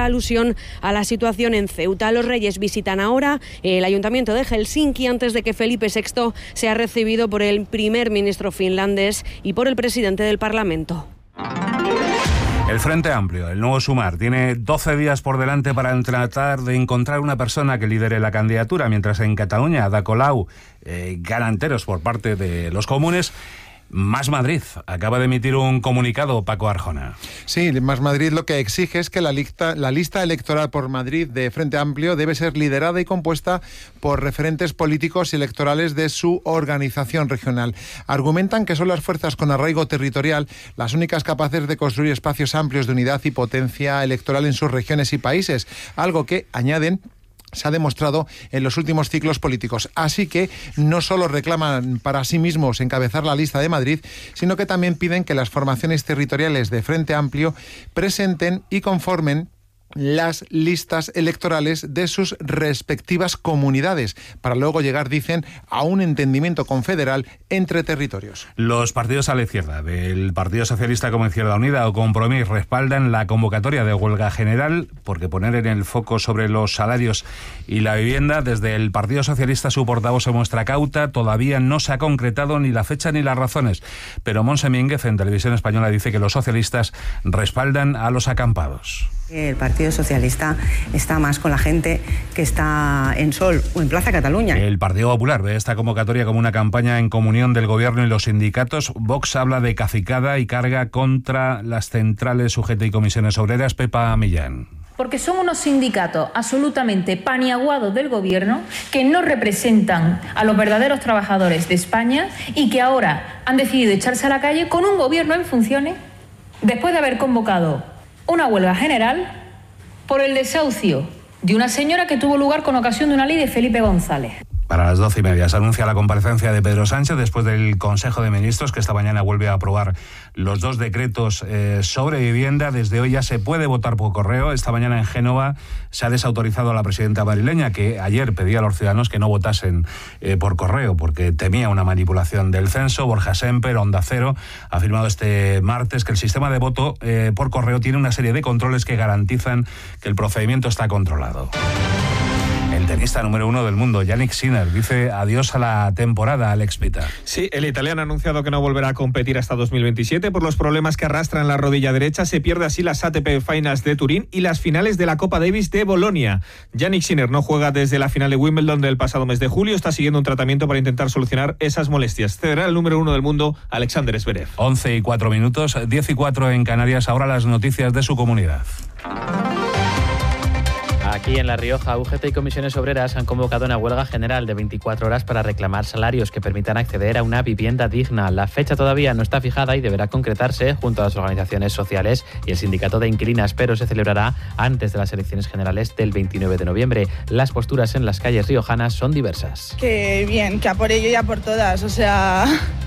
clara alusión a la situación en Ceuta. Los reyes visitan ahora el ayuntamiento de Helsinki antes de que Felipe VI sea recibido por el primer ministro finlandés y por el presidente del Parlamento. El Frente Amplio, el nuevo Sumar, tiene 12 días por delante para tratar de encontrar una persona que lidere la candidatura, mientras en Cataluña, Ada Colau, galanteros por parte de los comunes. Más Madrid acaba de emitir un comunicado, Paco Arjona. Sí, Más Madrid lo que exige es que la lista electoral por Madrid de Frente Amplio debe ser liderada y compuesta por referentes políticos y electorales de su organización regional. Argumentan que son las fuerzas con arraigo territorial las únicas capaces de construir espacios amplios de unidad y potencia electoral en sus regiones y países, algo que, añaden, se ha demostrado en los últimos ciclos políticos. Así que no solo reclaman para sí mismos encabezar la lista de Madrid, sino que también piden que las formaciones territoriales de Frente Amplio presenten y conformen las listas electorales de sus respectivas comunidades, para luego llegar, dicen, a un entendimiento confederal entre territorios. Los partidos a la izquierda, del Partido Socialista como Izquierda Unida o Compromís, respaldan la convocatoria de huelga general, porque poner en el foco sobre los salarios y la vivienda, desde el Partido Socialista su portavoz se muestra cauta, todavía no se ha concretado ni la fecha ni las razones, pero Montse Mínguez en Televisión Española dice que los socialistas respaldan a los acampados. El Partido Socialista está más con la gente que está en Sol o en Plaza Cataluña. El Partido Popular ve esta convocatoria como una campaña en comunión del gobierno y los sindicatos. Vox habla de cacicada y carga contra las centrales UGT y comisiones obreras. Pepa Millán. Porque son unos sindicatos absolutamente paniaguados del gobierno que no representan a los verdaderos trabajadores de España y que ahora han decidido echarse a la calle con un gobierno en funciones después de haber convocado una huelga general por el desahucio de una señora que tuvo lugar con ocasión de una ley de Felipe González. Para las 12:30 se anuncia la comparecencia de Pedro Sánchez después del Consejo de Ministros, que esta mañana vuelve a aprobar los 2 decretos sobre vivienda. Desde hoy ya se puede votar por correo. Esta mañana en Génova se ha desautorizado a la presidenta madrileña, que ayer pedía a los ciudadanos que no votasen por correo porque temía una manipulación del censo. Borja Semper, Onda Cero, ha afirmado este martes que el sistema de voto por correo tiene una serie de controles que garantizan que el procedimiento está controlado. El tenista número 1 del mundo, Jannik Sinner, dice adiós a la temporada, Alex Pita. Sí, el italiano ha anunciado que no volverá a competir hasta 2027 por los problemas que arrastra en la rodilla derecha. Se pierde así las ATP Finals de Turín y las finales de la Copa Davis de Bolonia. Jannik Sinner no juega desde la final de Wimbledon del pasado mes de julio. Está siguiendo un tratamiento para intentar solucionar esas molestias. Cederá el número 1 del mundo, Alexander Zverev. 11:04, 10:04 en Canarias. Ahora las noticias de su comunidad. Aquí en La Rioja, UGT y comisiones obreras han convocado una huelga general de 24 horas para reclamar salarios que permitan acceder a una vivienda digna. La fecha todavía no está fijada y deberá concretarse junto a las organizaciones sociales y el sindicato de inquilinas, pero se celebrará antes de las elecciones generales del 29 de noviembre. Las posturas en las calles riojanas son diversas. Que bien, que a por ello y a por todas, o sea,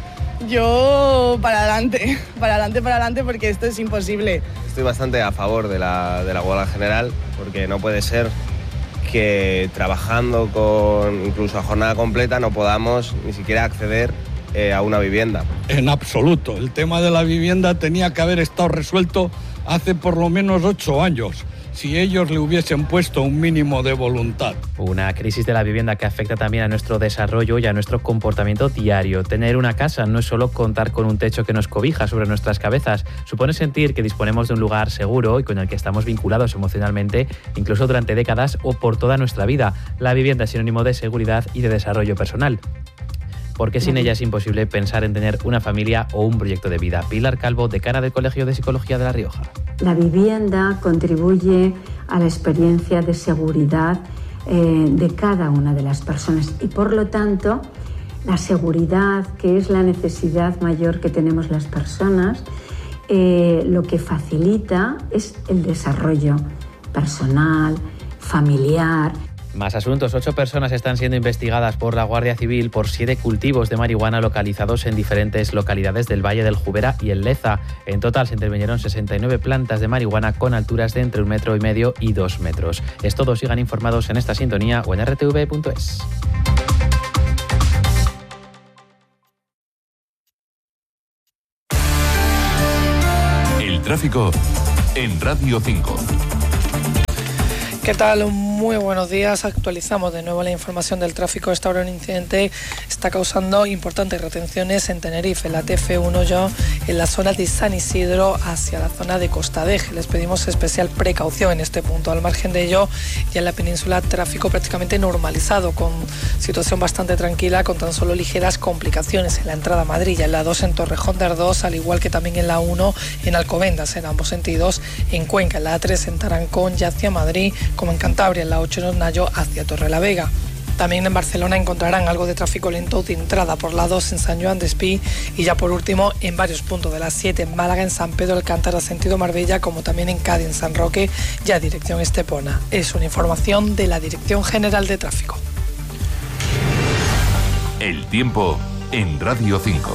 yo para adelante, porque esto es imposible. Estoy bastante a favor de la huelga general, porque no puede ser que trabajando con incluso a jornada completa no podamos ni siquiera acceder a una vivienda. En absoluto. El tema de la vivienda tenía que haber estado resuelto hace por lo menos 8 años. Si ellos le hubiesen puesto un mínimo de voluntad. Una crisis de la vivienda que afecta también a nuestro desarrollo y a nuestro comportamiento diario. Tener una casa no es solo contar con un techo que nos cobija sobre nuestras cabezas. Supone sentir que disponemos de un lugar seguro y con el que estamos vinculados emocionalmente, incluso durante décadas o por toda nuestra vida. La vivienda es sinónimo de seguridad y de desarrollo personal, porque sin ella es imposible pensar en tener una familia o un proyecto de vida. Pilar Calvo, decana del Colegio de Psicología de La Rioja. La vivienda contribuye a la experiencia de seguridad de cada una de las personas y, por lo tanto, la seguridad, que es la necesidad mayor que tenemos las personas, lo que facilita es el desarrollo personal, familiar. Más asuntos. 8 personas están siendo investigadas por la Guardia Civil por 7 cultivos de marihuana localizados en diferentes localidades del Valle del Jubera y el Leza. En total se intervinieron 69 plantas de marihuana con alturas de entre 1,5 metros y 2 metros. Es todo. Sigan informados en esta sintonía o en rtv.es. El tráfico en Radio 5. ¿Qué tal? Muy buenos días. Actualizamos de nuevo la información del tráfico. Esta hora un incidente está causando importantes retenciones en Tenerife, en la TF1 ya en la zona de San Isidro hacia la zona de Costa de Eje. Les pedimos especial precaución en este punto. Al margen de ello, ya en la península tráfico prácticamente normalizado, con situación bastante tranquila, con tan solo ligeras complicaciones en la entrada a Madrid, en la 2 en Torrejón de Ardoz, al igual que también en la 1 en Alcobendas, en ambos sentidos, en Cuenca, en la A3 en Tarancón y hacia Madrid, como en Cantabria, en la 8 en Hornayo hacia Torrelavega. También en Barcelona encontrarán algo de tráfico lento de entrada por la 2 en San Joan de Espí y ya por último en varios puntos de la 7 en Málaga, en San Pedro Alcántara sentido Marbella, como también en Cádiz, en San Roque, ya dirección Estepona. Es una información de la Dirección General de Tráfico. El tiempo en Radio 5.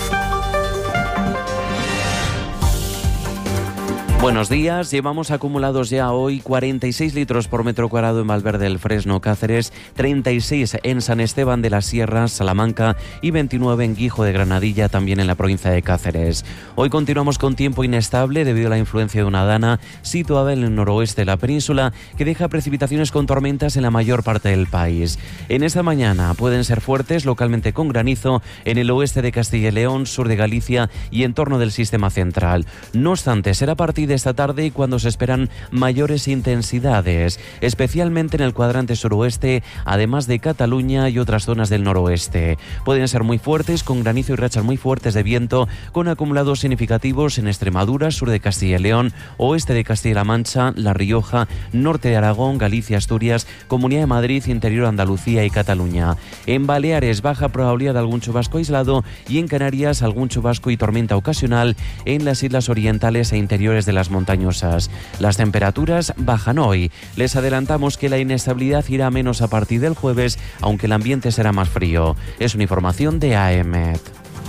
Buenos días, llevamos acumulados ya hoy 46 litros por metro cuadrado en Valverde del Fresno, Cáceres, 36 en San Esteban de las Sierras, Salamanca y 29 en Guijo de Granadilla, también en la provincia de Cáceres. Hoy continuamos con tiempo inestable debido a la influencia de una dana situada en el noroeste de la península que deja precipitaciones con tormentas en la mayor parte del país. En esta mañana pueden ser fuertes, localmente con granizo, en el oeste de Castilla y León, sur de Galicia y en torno del sistema central. No obstante, será a partir de esta tarde y cuando se esperan mayores intensidades, especialmente en el cuadrante suroeste, además de Cataluña y otras zonas del noroeste. Pueden ser muy fuertes, con granizo y rachas muy fuertes de viento, con acumulados significativos en Extremadura, sur de Castilla y León, oeste de Castilla-La Mancha, La Rioja, norte de Aragón, Galicia, Asturias, Comunidad de Madrid, interior Andalucía y Cataluña. En Baleares, baja probabilidad de algún chubasco aislado y en Canarias, algún chubasco y tormenta ocasional en las islas orientales e interiores de las montañosas. Las temperaturas bajan hoy. Les adelantamos que la inestabilidad irá menos a partir del jueves, aunque el ambiente será más frío. Es una información de AEMET.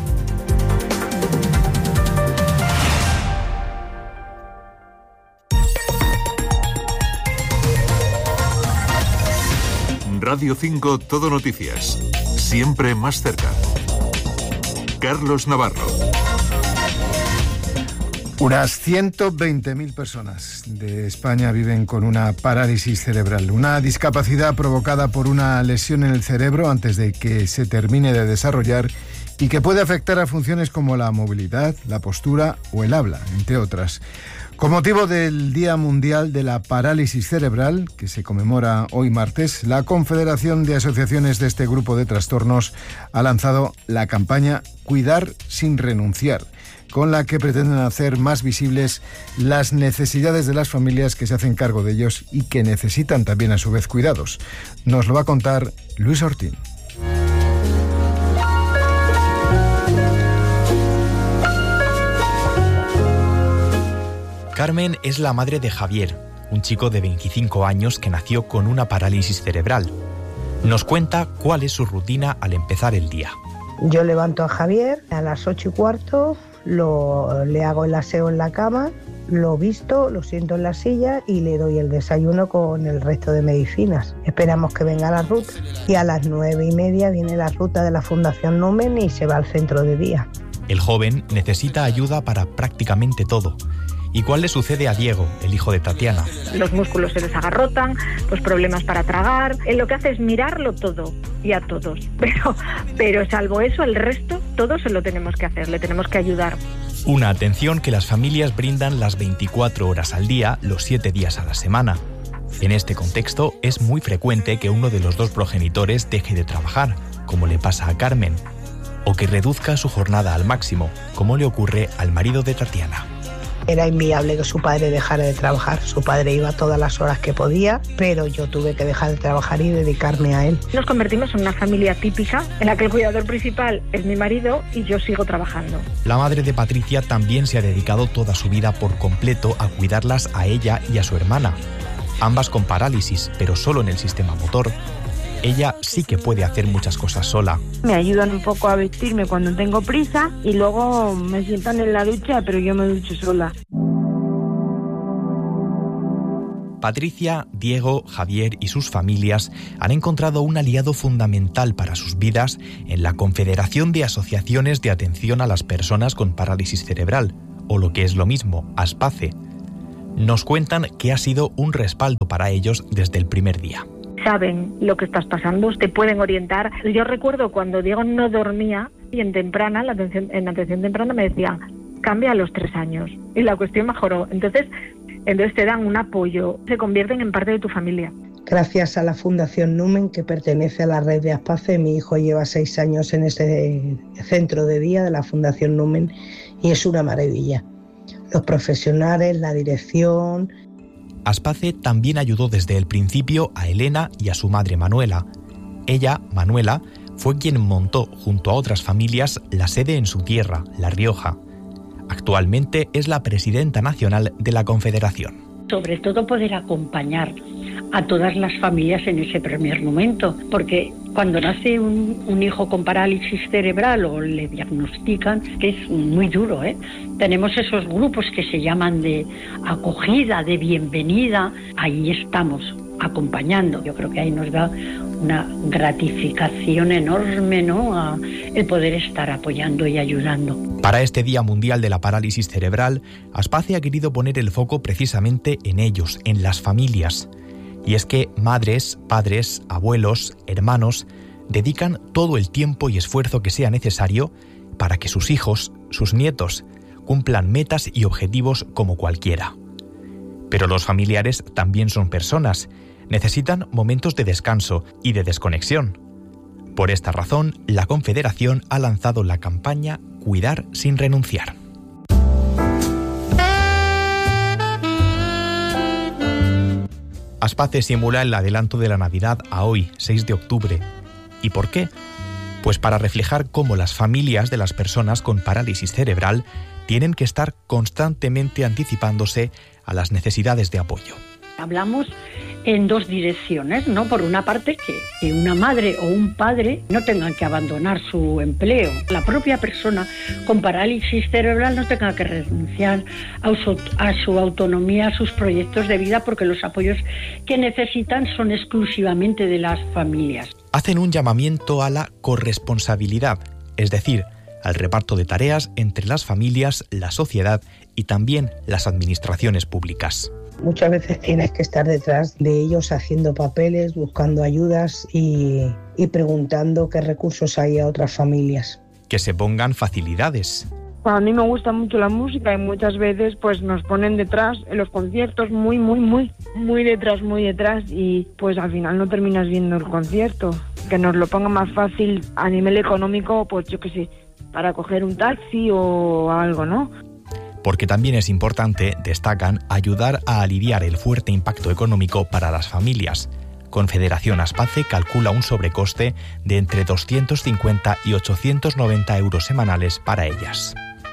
Radio 5 Todo Noticias. Siempre más cerca. Carlos Navarro. Unas 120.000 personas de España viven con una parálisis cerebral, una discapacidad provocada por una lesión en el cerebro antes de que se termine de desarrollar y que puede afectar a funciones como la movilidad, la postura o el habla, entre otras. Con motivo del Día Mundial de la Parálisis Cerebral, que se conmemora hoy martes, la Confederación de Asociaciones de este grupo de trastornos ha lanzado la campaña Cuidar sin renunciar, con la que pretenden hacer más visibles las necesidades de las familias que se hacen cargo de ellos y que necesitan también a su vez cuidados. Nos lo va a contar Luis Ortín. Carmen es la madre de Javier, un chico de 25 años que nació con una parálisis cerebral. Nos cuenta cuál es su rutina al empezar el día. Yo levanto a Javier a las 8:15, le hago el aseo en la cama, lo visto, lo siento en la silla y le doy el desayuno con el resto de medicinas. Esperamos que venga la ruta y a las 9:30 viene la ruta de la Fundación Numen y se va al centro de día. El joven necesita ayuda para prácticamente todo. ¿Y cuál le sucede a Diego, el hijo de Tatiana? Los músculos se les agarrotan, pues problemas para tragar. Él lo que hace es mirarlo todo y a todos. Pero salvo eso, el resto, todo se lo tenemos que hacer, le tenemos que ayudar. Una atención que las familias brindan las 24 horas al día, los 7 días a la semana. En este contexto, es muy frecuente que uno de los dos progenitores deje de trabajar, como le pasa a Carmen, o que reduzca su jornada al máximo, como le ocurre al marido de Tatiana. Era inviable que su padre dejara de trabajar. Su padre iba todas las horas que podía, pero yo tuve que dejar de trabajar y dedicarme a él. Nos convertimos en una familia típica en la que el cuidador principal es mi marido y yo sigo trabajando. La madre de Patricia también se ha dedicado toda su vida por completo a cuidarlas a ella y a su hermana. Ambas con parálisis, pero solo en el sistema motor. Ella sí que puede hacer muchas cosas sola. Me ayudan un poco a vestirme cuando tengo prisa y luego me sientan en la ducha, pero yo me ducho sola. Patricia, Diego, Javier y sus familias han encontrado un aliado fundamental para sus vidas en la Confederación de Asociaciones de Atención a las Personas con Parálisis Cerebral, o lo que es lo mismo, ASPACE. Nos cuentan que ha sido un respaldo para ellos desde el primer día. Saben lo que estás pasando, te pueden orientar. Yo recuerdo cuando Diego no dormía y en la atención temprana me decían, cambia a los 3 años. Y la cuestión mejoró. Entonces te dan un apoyo, se convierten en parte de tu familia. Gracias a la Fundación Numen, que pertenece a la red de Aspace, mi hijo lleva 6 años en ese centro de día de la Fundación Numen y es una maravilla. Los profesionales, la dirección. Aspace también ayudó desde el principio a Elena y a su madre Manuela. Ella, Manuela, fue quien montó junto a otras familias la sede en su tierra, La Rioja. Actualmente es la presidenta nacional de la Confederación. Sobre todo poder acompañar a todas las familias en ese primer momento, porque cuando nace un hijo con parálisis cerebral o le diagnostican, que es muy duro, tenemos esos grupos que se llaman de acogida, de bienvenida, ahí estamos acompañando. Yo creo que ahí nos da una gratificación enorme, ¿no?, el poder estar apoyando y ayudando. Para este Día Mundial de la Parálisis Cerebral, Aspace ha querido poner el foco precisamente en ellos, en las familias. Y es que madres, padres, abuelos, hermanos dedican todo el tiempo y esfuerzo que sea necesario para que sus hijos, sus nietos, cumplan metas y objetivos como cualquiera. Pero los familiares también son personas, necesitan momentos de descanso y de desconexión. Por esta razón, la Confederación ha lanzado la campaña Cuidar sin renunciar. Aspace simula el adelanto de la Navidad a hoy, 6 de octubre. ¿Y por qué? Pues para reflejar cómo las familias de las personas con parálisis cerebral tienen que estar constantemente anticipándose a las necesidades de apoyo. Hablamos en 2 direcciones, ¿no? Por una parte, que una madre o un padre no tengan que abandonar su empleo. La propia persona con parálisis cerebral no tenga que renunciar a su autonomía, a sus proyectos de vida, porque los apoyos que necesitan son exclusivamente de las familias. Hacen un llamamiento a la corresponsabilidad, es decir, al reparto de tareas entre las familias, la sociedad y también las administraciones públicas. Muchas veces tienes que estar detrás de ellos haciendo papeles, buscando ayudas y preguntando qué recursos hay a otras familias. Que se pongan facilidades. A mí me gusta mucho la música y muchas veces pues nos ponen detrás en los conciertos muy detrás y pues al final no terminas viendo el concierto. Que nos lo ponga más fácil a nivel económico, pues yo qué sé, para coger un taxi o algo, ¿no? Porque también es importante, destacan, ayudar a aliviar el fuerte impacto económico para las familias. Confederación Aspace calcula un sobrecoste de entre 250 y 890 euros semanales para ellas.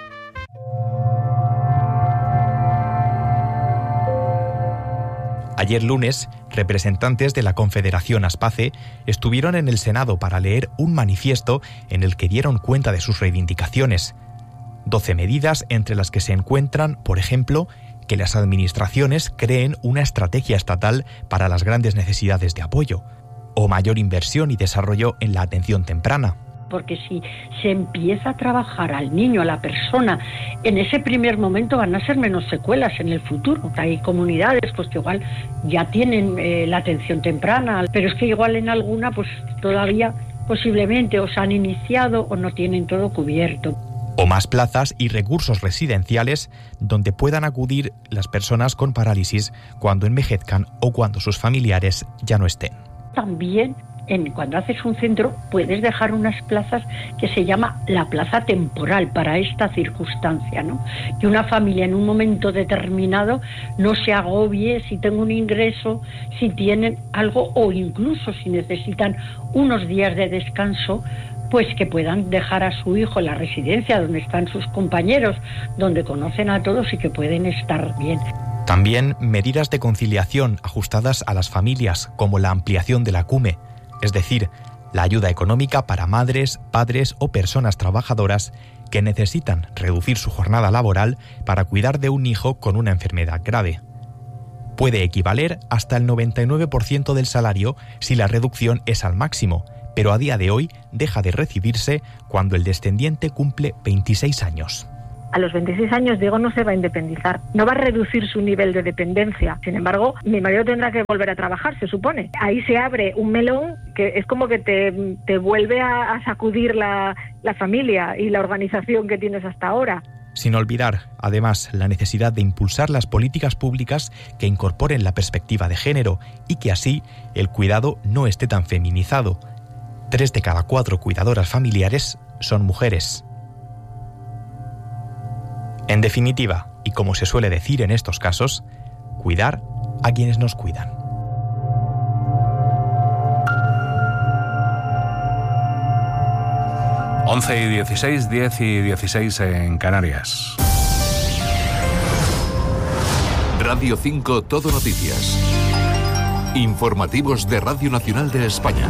Ayer lunes, representantes de la Confederación Aspace estuvieron en el Senado para leer un manifiesto en el que dieron cuenta de sus reivindicaciones. 12 medidas entre las que se encuentran, por ejemplo, que las administraciones creen una estrategia estatal para las grandes necesidades de apoyo, o mayor inversión y desarrollo en la atención temprana. Porque si se empieza a trabajar al niño, a la persona, en ese primer momento van a ser menos secuelas en el futuro. Hay comunidades pues que igual ya tienen la atención temprana, pero es que igual en alguna pues todavía posiblemente os han iniciado o no tienen todo cubierto. O más plazas y recursos residenciales donde puedan acudir las personas con parálisis cuando envejezcan o cuando sus familiares ya no estén. También cuando haces un centro puedes dejar unas plazas que se llama la plaza temporal para esta circunstancia, ¿no? Que una familia en un momento determinado no se agobie si tengo un ingreso, si tienen algo o incluso si necesitan unos días de descanso, pues que puedan dejar a su hijo en la residencia donde están sus compañeros, donde conocen a todos y que pueden estar bien. También medidas de conciliación ajustadas a las familias, como la ampliación de la CUME, es decir, la ayuda económica para madres, padres o personas trabajadoras que necesitan reducir su jornada laboral para cuidar de un hijo con una enfermedad grave. Puede equivaler hasta el 99% del salario si la reducción es al máximo, pero a día de hoy deja de recibirse cuando el descendiente cumple 26 años. a los 26 años Diego no se va a independizar, no va a reducir su nivel de dependencia. Sin embargo, mi marido tendrá que volver a trabajar, se supone. Ahí se abre un melón que es como que te vuelve a sacudir la familia y la organización que tienes hasta ahora. Sin olvidar, además, la necesidad de impulsar las políticas públicas que incorporen la perspectiva de género y que así el cuidado no esté tan feminizado. 3 de cada 4 cuidadoras familiares son mujeres. En definitiva, y como se suele decir en estos casos, cuidar a quienes nos cuidan. Once y 16, 10 y 16 en Canarias. Radio 5 Todo Noticias. Informativos de Radio Nacional de España.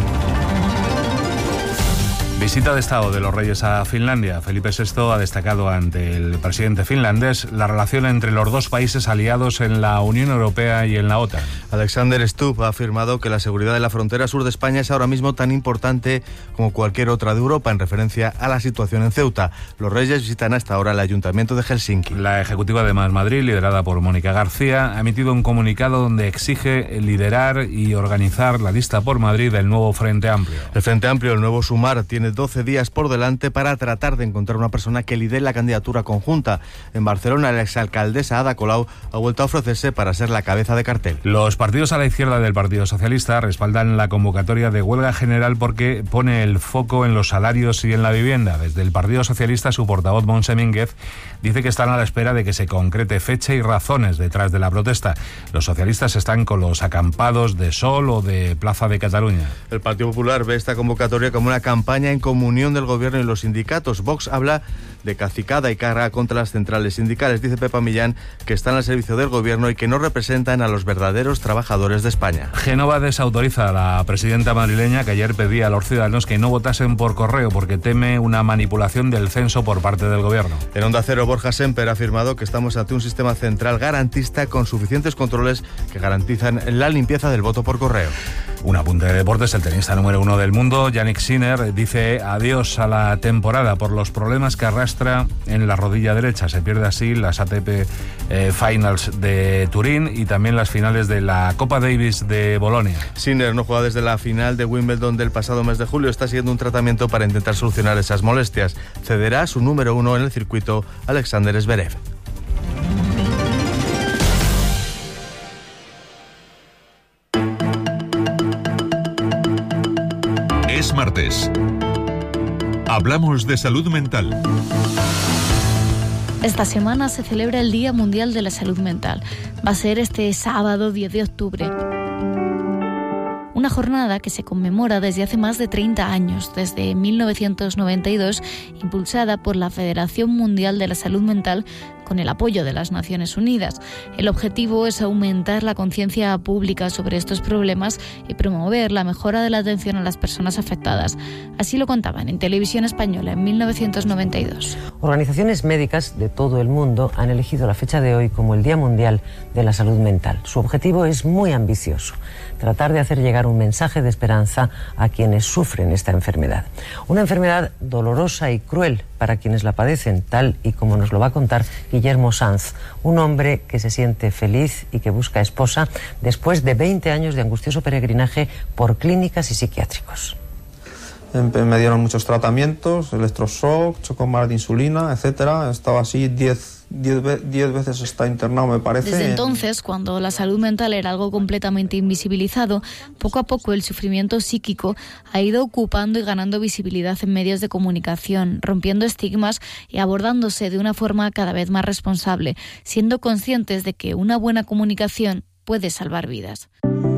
Visita de Estado de los Reyes a Finlandia. Felipe VI ha destacado ante el presidente finlandés la relación entre los dos países aliados en la Unión Europea y en la OTAN. Alexander Stubb ha afirmado que la seguridad de la frontera sur de España es ahora mismo tan importante como cualquier otra de Europa, en referencia a la situación en Ceuta. Los Reyes visitan hasta ahora el Ayuntamiento de Helsinki. La ejecutiva de Más Madrid, liderada por Mónica García, ha emitido un comunicado donde exige liderar y organizar la lista por Madrid del nuevo Frente Amplio. El Frente Amplio, el nuevo Sumar, tiene 12 días por delante para tratar de encontrar una persona que lidere la candidatura conjunta. En Barcelona, la exalcaldesa Ada Colau ha vuelto a ofrecerse para ser la cabeza de cartel. Los partidos a la izquierda del Partido Socialista respaldan la convocatoria de huelga general porque pone el foco en los salarios y en la vivienda. Desde el Partido Socialista, su portavoz Montse Mínguez dice que están a la espera de que se concrete fecha y razones detrás de la protesta. Los socialistas están con los acampados de Sol o de Plaza de Cataluña. El Partido Popular ve esta convocatoria como una campaña en comunión del gobierno y los sindicatos. Vox habla de cacicada y carga contra las centrales sindicales. Dice Pepa Millán que están al servicio del gobierno y que no representan a los verdaderos trabajadores de España. Génova desautoriza a la presidenta madrileña, que ayer pedía a los ciudadanos que no votasen por correo porque teme una manipulación del censo por parte del gobierno. En Onda Cero, Borja Semper ha afirmado que estamos ante un sistema central garantista con suficientes controles que garantizan la limpieza del voto por correo. Un apunte de deportes: el tenista número 1 del mundo, Jannik Sinner, dice adiós a la temporada por los problemas que arrastra en la rodilla derecha. Se pierde así las ATP Finals de Turín y también las finales de la Copa Davis de Bolonia. Sinner no juega desde la final de Wimbledon del pasado mes de julio. Está siguiendo un tratamiento para intentar solucionar esas molestias. Cederá a su número 1 en el circuito, Alexander Zverev. Es martes. Hablamos de salud mental. Esta semana se celebra el Día Mundial de la Salud Mental. Va a ser este sábado 10 de octubre. Una jornada que se conmemora desde hace más de 30 años, desde 1992, impulsada por la Federación Mundial de la Salud Mental con el apoyo de las Naciones Unidas. El objetivo es aumentar la conciencia pública sobre estos problemas y promover la mejora de la atención a las personas afectadas. Así lo contaban en Televisión Española en 1992. Organizaciones médicas de todo el mundo han elegido la fecha de hoy como el Día Mundial de la Salud Mental. Su objetivo es muy ambicioso: tratar de hacer llegar un mensaje de esperanza a quienes sufren esta enfermedad. Una enfermedad dolorosa y cruel para quienes la padecen, tal y como nos lo va a contar Guillermo Sanz, un hombre que se siente feliz y que busca esposa después de 20 años de angustioso peregrinaje por clínicas y psiquiátricos. Me dieron muchos tratamientos, electroshock, chocomar de insulina, etcétera. Estaba así 10 veces está internado, me parece. Desde entonces, cuando la salud mental era algo completamente invisibilizado, poco a poco el sufrimiento psíquico ha ido ocupando y ganando visibilidad en medios de comunicación, rompiendo estigmas y abordándose de una forma cada vez más responsable, siendo conscientes de que una buena comunicación puede salvar vidas.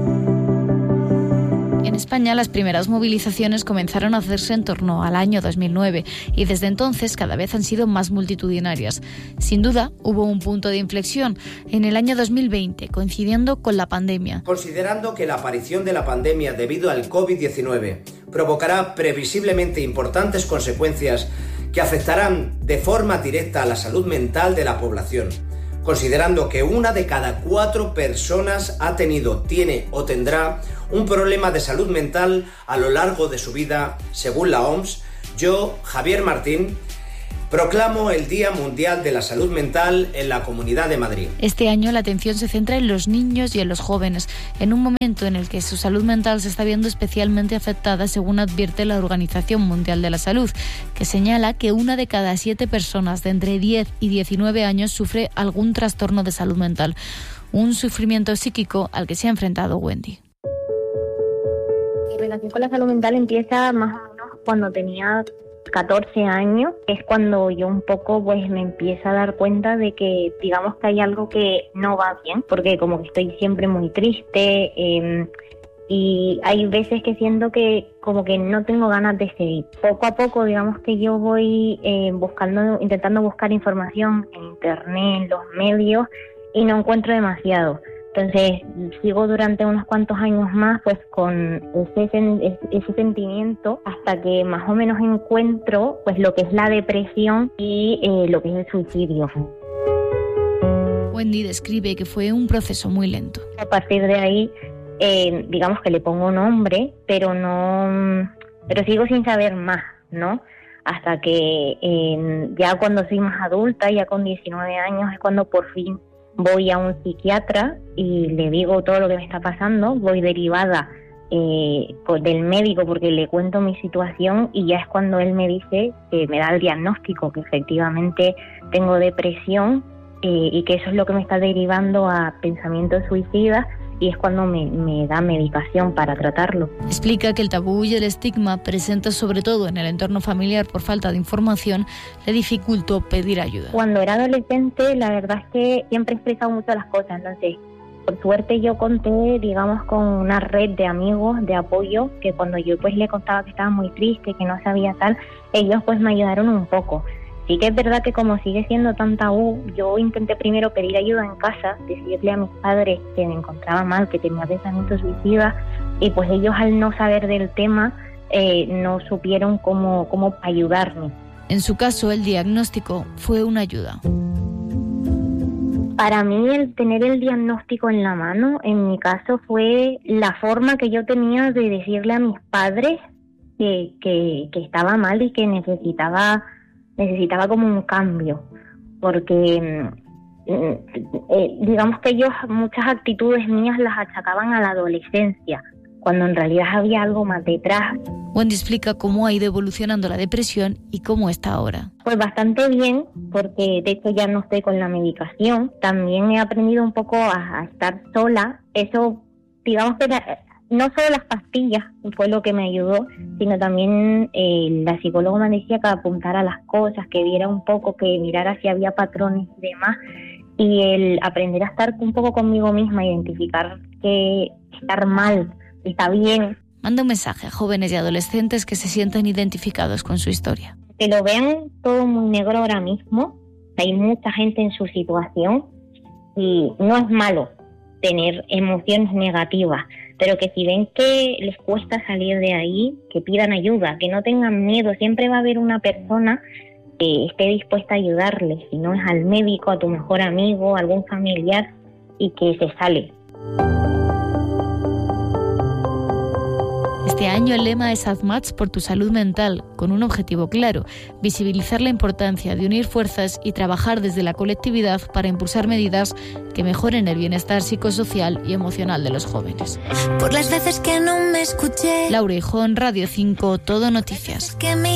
En España, las primeras movilizaciones comenzaron a hacerse en torno al año 2009 y desde entonces cada vez han sido más multitudinarias. Sin duda, hubo un punto de inflexión en el año 2020, coincidiendo con la pandemia. Considerando que la aparición de la pandemia debido al COVID-19 provocará previsiblemente importantes consecuencias que afectarán de forma directa a la salud mental de la población, considerando que 1 de cada 4 personas ha tenido, tiene o tendrá un problema de salud mental a lo largo de su vida, según la OMS, yo, Javier Martín, proclamo el Día Mundial de la Salud Mental en la Comunidad de Madrid. Este año la atención se centra en los niños y en los jóvenes, en un momento en el que su salud mental se está viendo especialmente afectada, según advierte la Organización Mundial de la Salud, que señala que 1 de cada 7 personas de entre 10 y 19 años sufre algún trastorno de salud mental, un sufrimiento psíquico al que se ha enfrentado Wendy. Mi relación con la salud mental empieza más o menos cuando tenía 14 años, es cuando yo un poco pues me empiezo a dar cuenta de que digamos que hay algo que no va bien, porque como que estoy siempre muy triste y hay veces que siento que como que no tengo ganas de seguir. Poco a poco digamos que yo voy intentando buscar información en internet, en los medios, y no encuentro demasiado. Entonces sigo durante unos cuantos años más pues con ese sentimiento, hasta que más o menos encuentro pues lo que es la depresión y lo que es el suicidio. Wendy describe que fue un proceso muy lento. A partir de ahí digamos que le pongo nombre, pero sigo sin saber más, ¿no? Hasta que ya cuando soy más adulta, ya con 19 años, es cuando por fin voy a un psiquiatra y le digo todo lo que me está pasando. Voy derivada del médico porque le cuento mi situación, y ya es cuando él me dice, que me da el diagnóstico, que efectivamente tengo depresión y que eso es lo que me está derivando a pensamientos suicidas, y es cuando me da medicación para tratarlo. Explica que el tabú y el estigma presentes sobre todo en el entorno familiar por falta de información le dificultó pedir ayuda. Cuando era adolescente, la verdad es que siempre he expresado mucho las cosas, entonces por suerte yo conté, digamos, con una red de amigos de apoyo, que cuando yo pues le contaba que estaba muy triste, que no sabía tal, ellos pues me ayudaron un poco. Sí que es verdad que como sigue siendo tan tabú, yo intenté primero pedir ayuda en casa, decirle a mis padres que me encontraba mal, que tenía pensamientos suicidas, y pues ellos, al no saber del tema, no supieron cómo ayudarme. En su caso, el diagnóstico fue una ayuda. Para mí, el tener el diagnóstico en la mano, en mi caso, fue la forma que yo tenía de decirle a mis padres que estaba mal y que necesitaba como un cambio, porque digamos que ellos muchas actitudes mías las achacaban a la adolescencia, cuando en realidad había algo más detrás. Wendy explica cómo ha ido evolucionando la depresión y cómo está ahora. Pues bastante bien, porque de hecho ya no estoy con la medicación. También he aprendido un poco a estar sola. Eso, digamos que no solo las pastillas fue lo que me ayudó, sino también la psicóloga me decía que apuntara las cosas, que viera un poco, que mirara si había patrones y demás, y el aprender a estar un poco conmigo misma, identificar que estar mal está bien. Manda un mensaje a jóvenes y adolescentes que se sienten identificados con su historia. Que lo vean todo muy negro ahora mismo, hay mucha gente en su situación y no es malo tener emociones negativas, pero que si ven que les cuesta salir de ahí, que pidan ayuda, que no tengan miedo. Siempre va a haber una persona que esté dispuesta a ayudarles, si no es al médico, a tu mejor amigo, a algún familiar, y que se sale. Este año el lema es Haz Match por tu salud mental, con un objetivo claro: visibilizar la importancia de unir fuerzas y trabajar desde la colectividad para impulsar medidas que mejoren el bienestar psicosocial y emocional de los jóvenes. Por las veces que no me escuché. Laura Hijón, Radio 5, Todo Noticias.